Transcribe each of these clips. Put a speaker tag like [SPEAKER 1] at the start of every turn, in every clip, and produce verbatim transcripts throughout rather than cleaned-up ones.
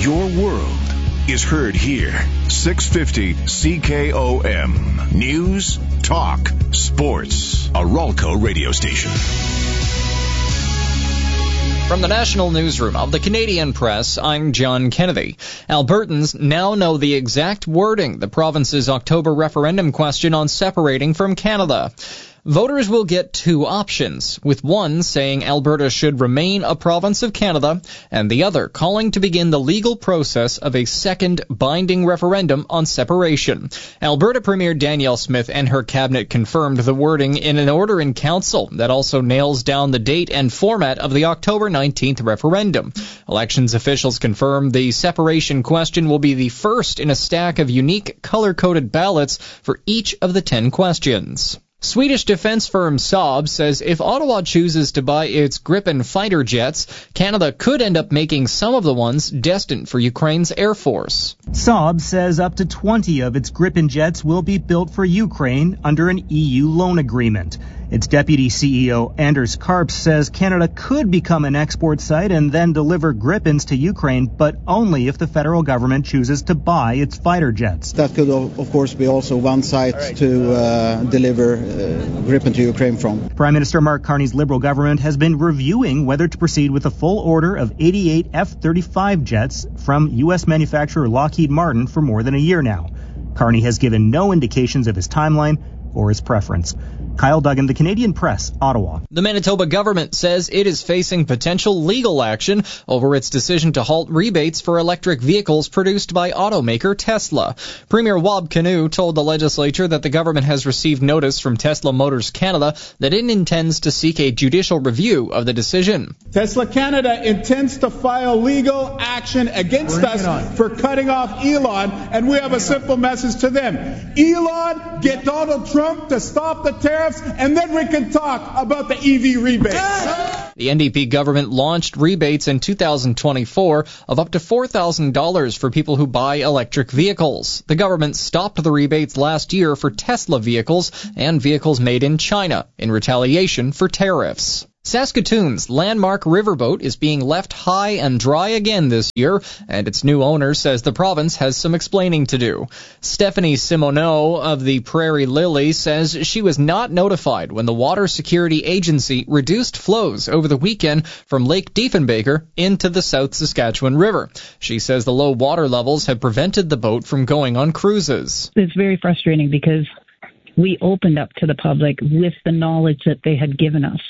[SPEAKER 1] Your world is heard here. six fifty C K O M. News, talk, sports. A Ralco radio station.
[SPEAKER 2] From the National Newsroom of the Canadian Press, I'm John Kennedy. Albertans now know the exact wording the province's October referendum question on separating from Canada. Voters will get two options, with one saying Alberta should remain a province of Canada, and the other calling to begin the legal process of a second binding referendum on separation. Alberta Premier Danielle Smith and her cabinet confirmed the wording in an order in council that also nails down the date and format of the October nineteenth referendum. Elections officials confirmed the separation question will be the first in a stack of unique color-coded ballots for each of the ten questions. Swedish defense firm Saab says if Ottawa chooses to buy its Gripen fighter jets, Canada could end up making some of the ones destined for Ukraine's Air Force.
[SPEAKER 3] Saab says up to twenty of its Gripen jets will be built for Ukraine under an E U loan agreement. Its deputy C E O, Anders Karps, says Canada could become an export site and then deliver Gripens to Ukraine, but only if the federal government chooses to buy its fighter jets.
[SPEAKER 4] That could, of course, be also one site right. to uh, deliver uh, Gripen to Ukraine from.
[SPEAKER 3] Prime Minister Mark Carney's Liberal government has been reviewing whether to proceed with a full order of eighty-eight F thirty-five jets from U S manufacturer Lockheed Martin for more than a year now. Carney has given no indications of his timeline or his preference. Kyle Duggan, The Canadian Press, Ottawa.
[SPEAKER 2] The Manitoba government says it is facing potential legal action over its decision to halt rebates for electric vehicles produced by automaker Tesla. Premier Wab Kinew told the legislature that the government has received notice from Tesla Motors Canada that it intends to seek a judicial review of the decision.
[SPEAKER 5] Tesla Canada intends to file legal action against Bring us for cutting off Elon, and we have a simple message to them. Elon, get Donald Trump to stop the tariffs, and then we can talk about the E V rebates.
[SPEAKER 2] The N D P government launched rebates in two thousand twenty-four of up to four thousand dollars for people who buy electric vehicles. The government stopped the rebates last year for Tesla vehicles and vehicles made in China in retaliation for tariffs. Saskatoon's landmark riverboat is being left high and dry again this year, and its new owner says the province has some explaining to do. Stephanie Simoneau of the Prairie Lily says she was not notified when the Water Security Agency reduced flows over the weekend from Lake Diefenbaker into the South Saskatchewan River. She says the low water levels have prevented the boat from going on cruises.
[SPEAKER 6] It's very frustrating because we opened up to the public with the knowledge that they had given us.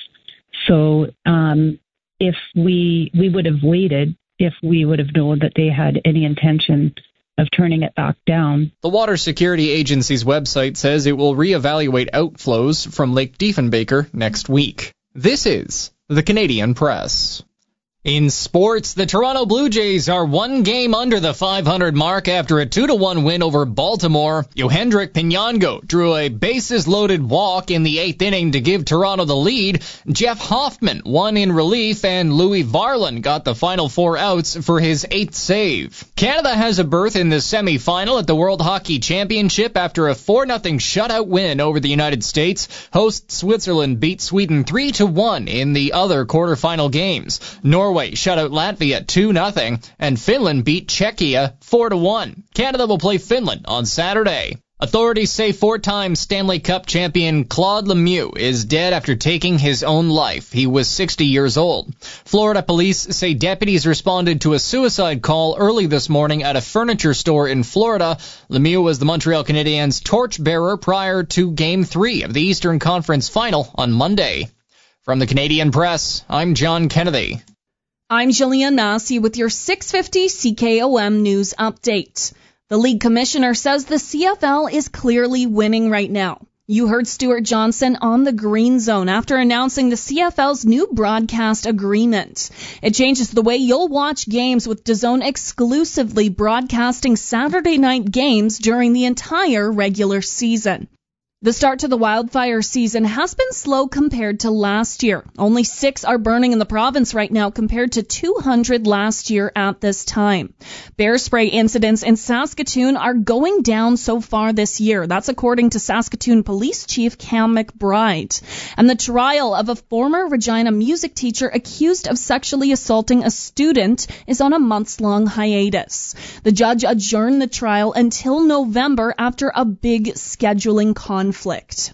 [SPEAKER 6] So um, if we we would have waited, if we would have known that they had any intention of turning it back down.
[SPEAKER 2] The Water Security Agency's website says it will reevaluate outflows from Lake Diefenbaker next week. This is the Canadian Press. In sports, the Toronto Blue Jays are one game under the five hundred mark after a two to one win over Baltimore. Yohendrick Pinango drew a bases-loaded walk in the eighth inning to give Toronto the lead. Jeff Hoffman won in relief, and Louis Varland got the final four outs for his eighth save. Canada has a berth in the semifinal at the World Hockey Championship after a four nothing shutout win over the United States. Host Switzerland beat Sweden three to one in the other quarterfinal games. Norway Norway shut out Latvia two nothing, and Finland beat Czechia four to one. Canada will play Finland on Saturday. Authorities say four-time Stanley Cup champion Claude Lemieux is dead after taking his own life. He was sixty years old. Florida police say deputies responded to a suicide call early this morning at a furniture store in Florida. Lemieux was the Montreal Canadiens' torchbearer prior to Game three of the Eastern Conference Final on Monday. From the Canadian Press, I'm John Kennedy.
[SPEAKER 7] I'm Jillian Massey with your six fifty C K O M News Update. The league commissioner says the C F L is clearly winning right now. You heard Stuart Johnson on the Green Zone after announcing the C F L's new broadcast agreement. It changes the way you'll watch games, with DAZN exclusively broadcasting Saturday night games during the entire regular season. The start to the wildfire season has been slow compared to last year. Only six are burning in the province right now compared to two hundred last year at this time. Bear spray incidents in Saskatoon are going down so far this year. That's according to Saskatoon Police Chief Cam McBride. And the trial of a former Regina music teacher accused of sexually assaulting a student is on a months-long hiatus. The judge adjourned the trial until November after a big scheduling conflict. Conflict.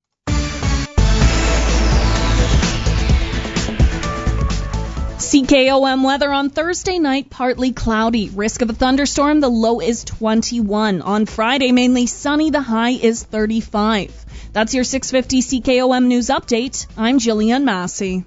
[SPEAKER 7] C K O M weather on Thursday night, partly cloudy. Risk of a thunderstorm, the low is twenty-one. On Friday, mainly sunny, the high is thirty-five. That's your six fifty C K O M News Update. I'm Jillian Massey.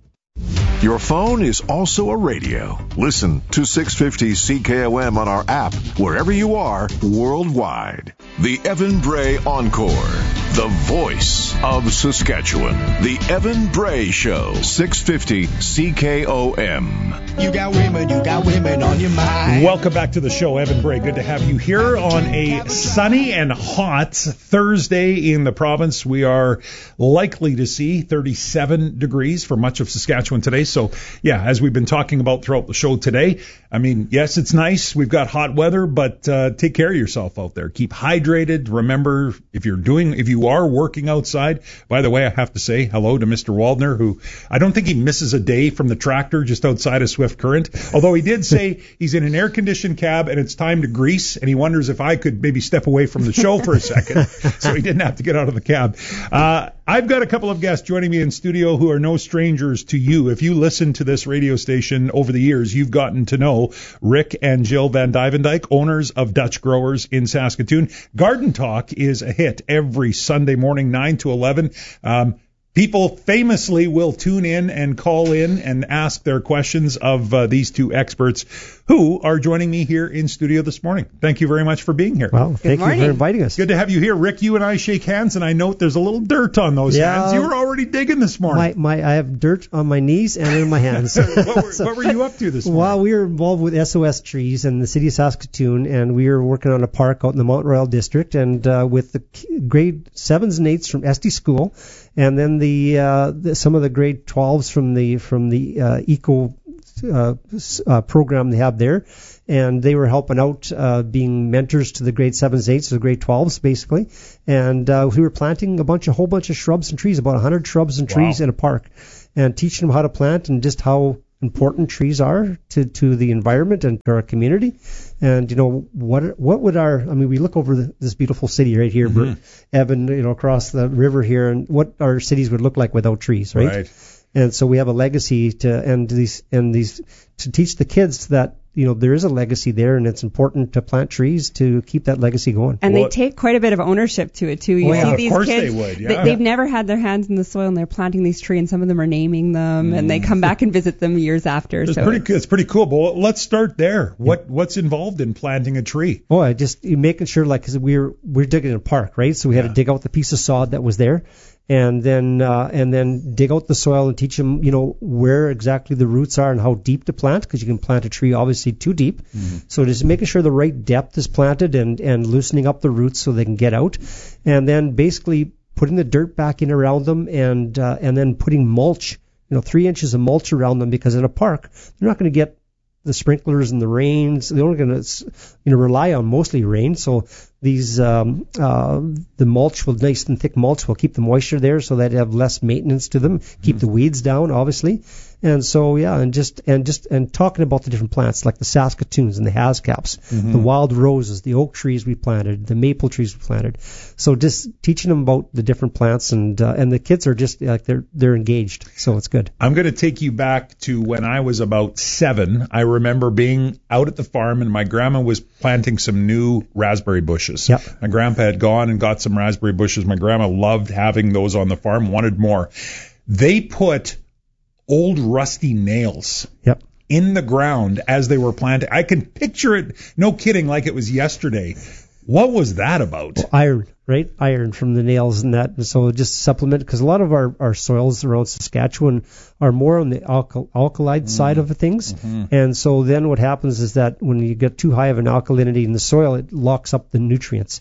[SPEAKER 1] Your phone is also a radio. Listen to six fifty C K O M on our app, wherever you are, worldwide. The Evan Bray Encore, the voice of Saskatchewan. The Evan Bray Show, six fifty C K O M.
[SPEAKER 8] You got women, you got women on your mind.
[SPEAKER 9] Welcome back to the show, Evan Bray. Good to have you here on a sunny and hot Thursday in the province. We are likely to see thirty-seven degrees for much of Saskatchewan today. So, yeah, as we've been talking about throughout the show today, I mean, yes, it's nice. We've got hot weather, but uh, take care of yourself out there. Keep hydrated. Remember, if you're doing, if you are working outside, by the way, I have to say hello to Mister Waldner, who I don't think he misses a day from the tractor just outside of Swift Current. Although he did say he's in an air-conditioned cab and it's time to grease, and he wonders if I could maybe step away from the show for a second so he didn't have to get out of the cab. Uh, I've got a couple of guests joining me in studio who are no strangers to you. If you listen to this radio station over the years, you've gotten to know Rick and Jill Van Duyvendijk, owners of Dutch Growers in Saskatoon. Garden Talk is a hit every Sunday morning, nine to eleven. Um, People famously will tune in and call in and ask their questions of uh, these two experts who are joining me here in studio this morning. Thank you very much for being here.
[SPEAKER 10] Well, thank you for inviting us.
[SPEAKER 9] Good to have you here. Rick, you and I shake hands, and I note there's a little dirt on those
[SPEAKER 10] yeah,
[SPEAKER 9] hands. You were already digging this morning.
[SPEAKER 10] My, my, I have dirt on my knees and in my hands.
[SPEAKER 9] what, were, so, what were you up to this morning?
[SPEAKER 10] Well, we were involved with S O S Trees in the city of Saskatoon, and we were working on a park out in the Mount Royal district, and uh, with the grade sevens and eights from Esty School, and then the, uh, the some of the grade twelves from the from the uh, eco uh, uh, program they have there, and they were helping out, uh, being mentors to the grade sevens, eights, to the grade twelves, basically. And uh, we were planting a bunch, a whole bunch of shrubs and trees, about one hundred shrubs and trees wow. in a park, and teaching them how to plant and just how important trees are to, to the environment and to our community. And, you know, what what would our, I mean, we look over the, this beautiful city right here, mm-hmm. Evan, you know, across the river here, and what our cities would look like without trees, right?
[SPEAKER 9] Right.
[SPEAKER 10] And so we have a legacy to, and these, and these, to teach the kids that, you know, there is a legacy there, and it's important to plant trees to keep that legacy going.
[SPEAKER 11] And
[SPEAKER 10] well,
[SPEAKER 11] they take quite a bit of ownership to it, too. You
[SPEAKER 10] oh,
[SPEAKER 11] see
[SPEAKER 10] yeah.
[SPEAKER 11] these
[SPEAKER 9] of course
[SPEAKER 11] kids,
[SPEAKER 9] they would, yeah.
[SPEAKER 11] they, they've never had their hands in the soil, and they're planting these trees, and some of them are naming them, mm. and they come back and visit them years after.
[SPEAKER 9] It's
[SPEAKER 11] so
[SPEAKER 9] pretty cool. It's pretty cool. But well, let's start there. What What's involved in planting a tree?
[SPEAKER 10] Oh, I just making sure, like, because we're we're digging a park, right? So we had yeah. to dig out the piece of sod that was there, and then uh, and then dig out the soil and teach them, you know, where exactly the roots are and how deep to plant, because you can plant a tree obviously too deep. Mm-hmm. So just making sure the right depth is planted, and, and loosening up the roots so they can get out, and then basically putting the dirt back in around them, and uh, and then putting mulch, you know, three inches of mulch around them, because in a park they're not going to get the sprinklers and the rains. They're only going to, you know, rely on mostly rain. So these um, uh, the mulch will, nice and thick mulch will keep the moisture there, so that they have less maintenance to them, keep mm. the weeds down, obviously. And so, yeah, and just and just and talking about the different plants, like the Saskatoons and the Hascaps, mm-hmm. the wild roses, the oak trees we planted, the maple trees we planted. So just teaching them about the different plants, and uh, and the kids are just like they're they're engaged. So it's good.
[SPEAKER 9] I'm going to take you back to when I was about seven. I remember being out at the farm, and my grandma was planting some new raspberry bushes.
[SPEAKER 10] Yep.
[SPEAKER 9] My grandpa had gone and got some raspberry bushes. My grandma loved having those on the farm, wanted more. They put old rusty nails
[SPEAKER 10] yep.
[SPEAKER 9] in the ground as they were planting. I can picture it, no kidding, like it was yesterday. What was that about?
[SPEAKER 10] Well, iron, right? Iron from the nails and that. And so just supplement, because a lot of our, our soils around Saskatchewan are more on the alkal- alkaline mm. side of things. Mm-hmm. And so then what happens is that when you get too high of an alkalinity in the soil, it locks up the nutrients.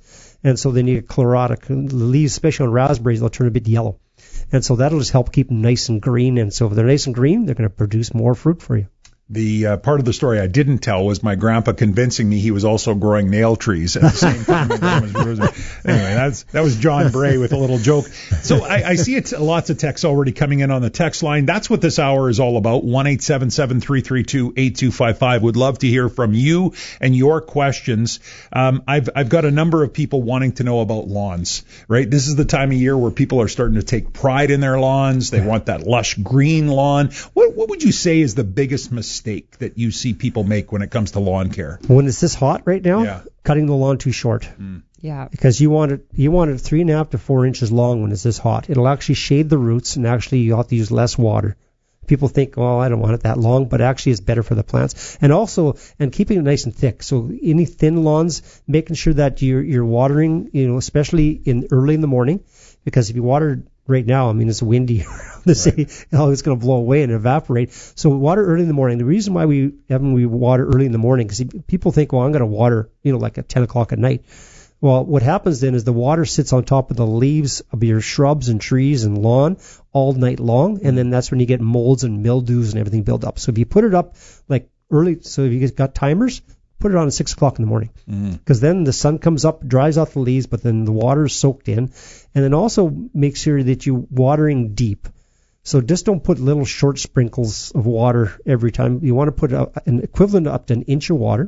[SPEAKER 10] And so then you get chlorotic. The leaves, especially on raspberries, they'll turn a bit yellow. And so that'll just help keep them nice and green. And so if they're nice and green, they're going to produce more fruit for you.
[SPEAKER 9] The uh, part of the story I didn't tell was my grandpa convincing me he was also growing nail trees at the same time. Anyway, that's, that was John Bray with a little joke. So I, I see it, lots of texts already coming in on the text line. That's what this hour is all about. one eight seven seven, three three two, eight two five five. Would love to hear from you and your questions. Um, I've I've got a number of people wanting to know about lawns, right? This is the time of year where people are starting to take pride in their lawns. They want that lush green lawn. What, what would you say is the biggest mistake that you see people make when it comes to lawn care?
[SPEAKER 10] When it's this hot right now,
[SPEAKER 9] yeah.
[SPEAKER 10] cutting the lawn too short.
[SPEAKER 9] Mm.
[SPEAKER 11] Yeah.
[SPEAKER 10] Because you want it, you want it three and a half to four inches long when it's this hot. It'll actually shade the roots, and actually you have to use less water. People think, oh, I don't want it that long, but actually it's better for the plants. And also, and keeping it nice and thick. So any thin lawns, making sure that you're you're watering, you know, especially in early in the morning, because if you water right now, I mean, it's windy around the city. Oh, it's going to blow away and evaporate. So water early in the morning. The reason why we have we water early in the morning, because people think, well, I'm going to water, you know, like at ten o'clock at night. Well, what happens then is the water sits on top of the leaves of your shrubs and trees and lawn all night long, and then that's when you get molds and mildews and everything build up. So if you put it up like early, so if you got timers, put it on at six o'clock in the morning, because mm-hmm. then the sun comes up, dries off the leaves, but then the water is soaked in. And then also make sure that you're watering deep. So just don't put little short sprinkles of water every time. You want to put a, an equivalent up to an inch of water.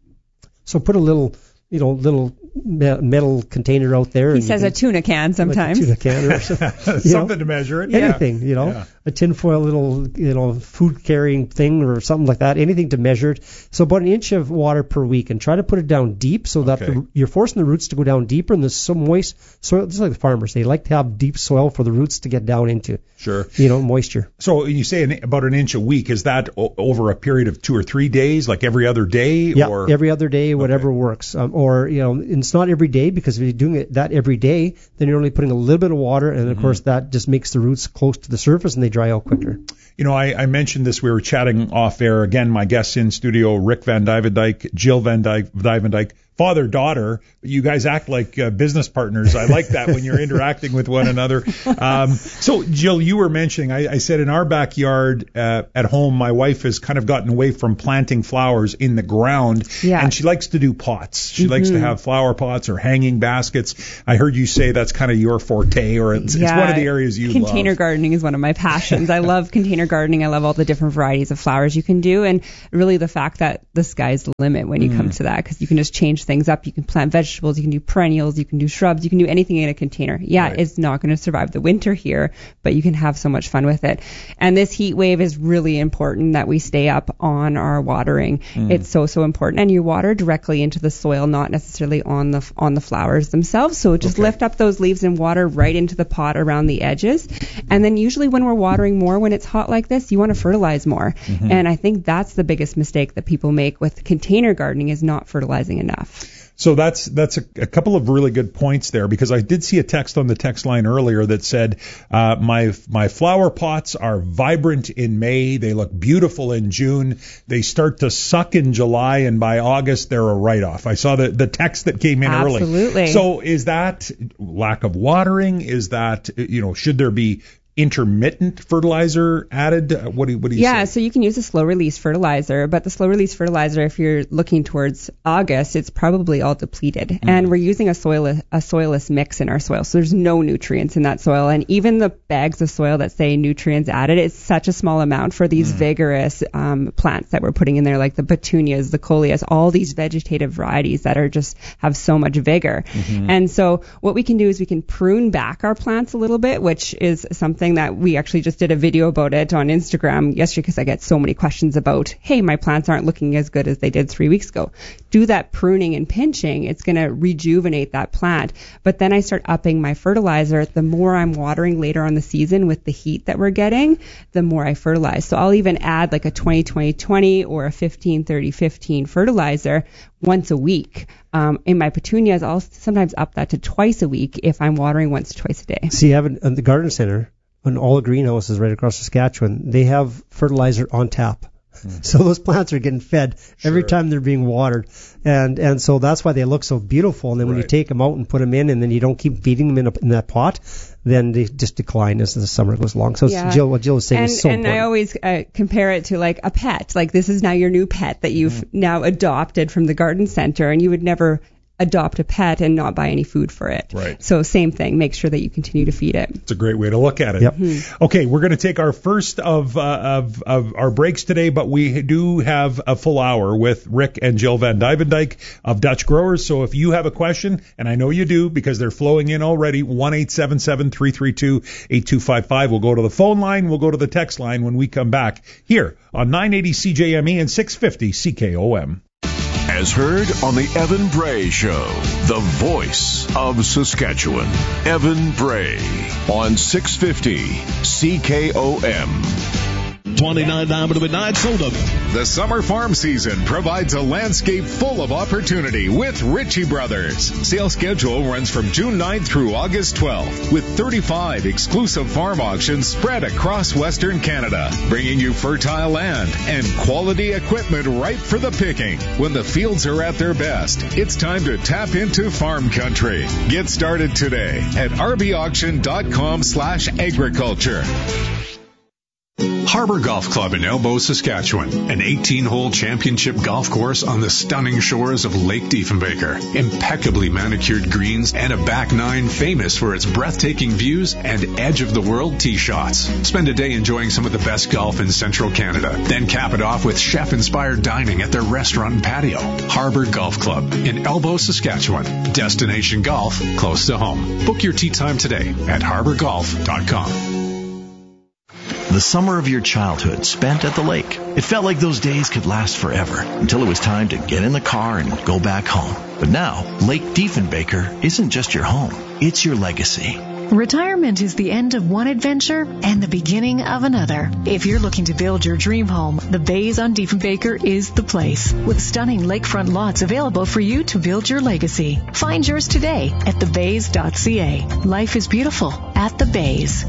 [SPEAKER 10] So put a little, you know, little metal container out there.
[SPEAKER 11] He says a tuna can sometimes.
[SPEAKER 10] Like a tuna can or something.
[SPEAKER 9] Something to measure it.
[SPEAKER 10] Anything,
[SPEAKER 9] yeah.
[SPEAKER 10] you know,
[SPEAKER 9] yeah.
[SPEAKER 10] a tinfoil little, you know, food carrying thing or something like that. Anything to measure it. So about an inch of water per week, and try to put it down deep so that
[SPEAKER 9] okay.
[SPEAKER 10] the, you're forcing the roots to go down deeper, and there's some moist soil. Just like the farmers, they like to have deep soil for the roots to get down into.
[SPEAKER 9] Sure.
[SPEAKER 10] You know, moisture.
[SPEAKER 9] So you say an, about an inch a week. Is that o- over a period of two or three days, like every other day?
[SPEAKER 10] Yeah,
[SPEAKER 9] or?
[SPEAKER 10] every other day, whatever okay. works. Um, or, you know, and it's not every day, because if you're doing it that every day, then you're only putting a little bit of water, and of mm-hmm. course that just makes the roots close to the surface and they dry out quicker.
[SPEAKER 9] You know, I, I mentioned this. We were chatting off air. Again, my guests in studio, Rick Van Duyvendyke, Jill Van Duyvendyke, father, daughter. You guys act like uh, business partners. I like that when you're interacting with one another. Um, so, Jill, you were mentioning, I, I said in our backyard uh, at home, my wife has kind of gotten away from planting flowers in the ground,
[SPEAKER 11] yeah.
[SPEAKER 9] and she likes to do pots. She
[SPEAKER 11] mm-hmm.
[SPEAKER 9] likes to have flower pots or hanging baskets. I heard you say that's kind of your forte, or it's,
[SPEAKER 11] yeah.
[SPEAKER 9] it's one of the areas you
[SPEAKER 11] container
[SPEAKER 9] love.
[SPEAKER 11] Container gardening is one of my passions. I love container gardening. I love all the different varieties of flowers you can do, and really the fact that the sky's the limit when you mm. come to that, because you can just change things up. You can plant vegetables, you can do perennials, you can do shrubs, you can do anything in a container. Yeah, right. It's not going to survive the winter here, but you can have so much fun with it. And this heat wave is really important that we stay up on our watering. Mm. It's so, so important. And you water directly into the soil, not necessarily on the on the flowers themselves. So just okay. lift up those leaves and water right into the pot around the edges. And then usually when we're watering more, when it's hot like this, you want to fertilize more. Mm-hmm. And I think that's the biggest mistake that people make with container gardening, is not fertilizing enough.
[SPEAKER 9] So that's that's a, a couple of really good points there, because I did see a text on the text line earlier that said uh, my my flower pots are vibrant in May, they look beautiful in June, they start to suck in July, and by August they're a write-off. I saw the the text that came in
[SPEAKER 11] Absolutely.
[SPEAKER 9] early.
[SPEAKER 11] Absolutely.
[SPEAKER 9] So is that lack of watering? Is that, you know, should there be intermittent fertilizer added? What do you, what do you
[SPEAKER 11] yeah,
[SPEAKER 9] say?
[SPEAKER 11] So you can use a slow release fertilizer, but the slow release fertilizer, if you're looking towards August, it's probably all depleted. Mm-hmm. And we're using a soil a soilless mix in our soil, so there's no nutrients in that soil. And even the bags of soil that say nutrients added, it's such a small amount for these mm-hmm. vigorous um, plants that we're putting in there, like the petunias, the coleus, all these vegetative varieties that are just have so much vigor. Mm-hmm. And so what we can do is we can prune back our plants a little bit, which is something that we actually just did a video about it on Instagram yesterday, because I get so many questions about, hey, my plants aren't looking as good as they did three weeks ago. Do that pruning and pinching. It's going to rejuvenate that plant. But then I start upping my fertilizer. The more I'm watering later on the season with the heat that we're getting, the more I fertilize. So I'll even add like a twenty twenty twenty or a fifteen thirty fifteen fertilizer once a week. Um, in my petunias, I'll sometimes up that to twice a week if I'm watering once or twice a day.
[SPEAKER 10] See, you have it at the garden center, on all the greenhouses right across Saskatchewan, they have fertilizer on tap. Mm-hmm. So those plants are getting fed sure. every time they're being watered. And and so that's why they look so beautiful. And then when right. you take them out and put them in, and then you don't keep feeding them in, a, in that pot, then they just decline as the summer goes along. So yeah. Jill, what Jill is saying
[SPEAKER 11] and,
[SPEAKER 10] is so
[SPEAKER 11] and
[SPEAKER 10] important.
[SPEAKER 11] And I always uh, compare it to like a pet. Like this is now your new pet that you've mm-hmm. now adopted from the garden center, and you would never adopt a pet and not buy any food for it.
[SPEAKER 9] Right.
[SPEAKER 11] So same thing. Make sure that you continue to feed it.
[SPEAKER 9] It's a great way to look at it.
[SPEAKER 10] Yep.
[SPEAKER 11] Mm-hmm.
[SPEAKER 9] Okay, we're going to take our first of, uh, of of our breaks today, but we do have a full hour with Rick and Jill Van Duyvendyk of Dutch Growers. So if you have a question, and I know you do because they're flowing in already, one eight seven seven, three three two, eight two five five. We'll go to the phone line. We'll go to the text line when we come back here on nine eighty C J M E and six fifty C K O M.
[SPEAKER 1] As heard on the Evan Bray Show, the voice of Saskatchewan. Evan Bray on six fifty C K O M.
[SPEAKER 12] twenty-nine Diamond Midnight soda.
[SPEAKER 13] The summer farm season provides a landscape full of opportunity with Ritchie Brothers. Sale schedule runs from June ninth through August twelfth with thirty-five exclusive farm auctions spread across Western Canada, bringing you fertile land and quality equipment ripe for the picking. When the fields are at their best, it's time to tap into farm country. Get started today at rbauction.com slash agriculture.
[SPEAKER 14] Harbor Golf Club in Elbow, Saskatchewan, an eighteen-hole championship golf course on the stunning shores of Lake Diefenbaker. Impeccably manicured greens and a back nine famous for its breathtaking views and edge-of-the-world tee shots. Spend a day enjoying some of the best golf in central Canada. Then cap it off with chef-inspired dining at their restaurant and patio. Harbor Golf Club in Elbow, Saskatchewan. Destination golf close to home. Book your tee time today at harbor golf dot com.
[SPEAKER 15] The summer of your childhood spent at the lake. It felt like those days could last forever until it was time to get in the car and go back home. But now, Lake Diefenbaker isn't just your home, it's your legacy.
[SPEAKER 16] Retirement is the end of one adventure and the beginning of another. If you're looking to build your dream home, the Bays on Diefenbaker is the place. With stunning lakefront lots available for you to build your legacy. Find yours today at the bays dot c a. Life is beautiful at the Bays.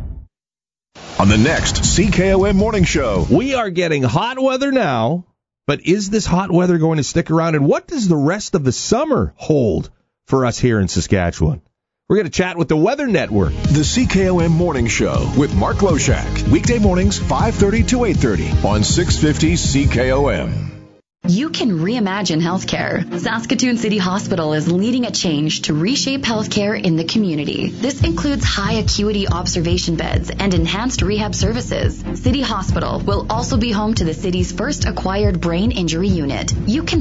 [SPEAKER 1] On the next C K O M Morning Show.
[SPEAKER 12] We are getting hot weather now, but is this hot weather going to stick around? And what does the rest of the summer hold for us here in Saskatchewan? We're going to chat with the Weather Network.
[SPEAKER 1] The C K O M Morning Show with Mark Loshak. Weekday mornings, five thirty to eight thirty on six fifty C K O M.
[SPEAKER 17] You can reimagine healthcare. Saskatoon City Hospital is leading a change to reshape healthcare in the community. This includes high acuity observation beds and enhanced rehab services. City Hospital will also be home to the city's first acquired brain injury unit. You can